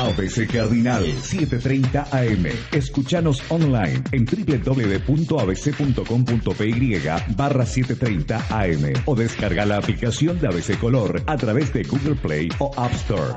ABC Cardinal 7:30 AM. Escúchanos online en www.abc.com.py/7:30 AM o descarga la aplicación de ABC Color a través de Google Play o App Store.